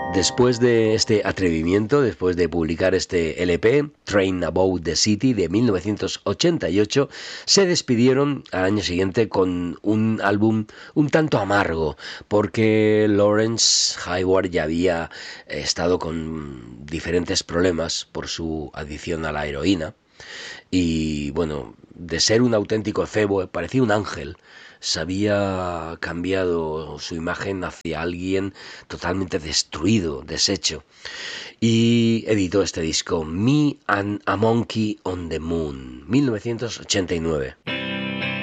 Después de este atrevimiento, después de publicar este LP, Train About the City de 1988, se despidieron al año siguiente con un álbum un tanto amargo, porque Lawrence Hayward ya había estado con diferentes problemas por su adicción a la heroína. Y bueno, de ser un auténtico cebo, parecía un ángel. Se había cambiado su imagen hacia alguien totalmente destruido, deshecho. Y editó este disco, Me and a Monkey on the Moon, 1989.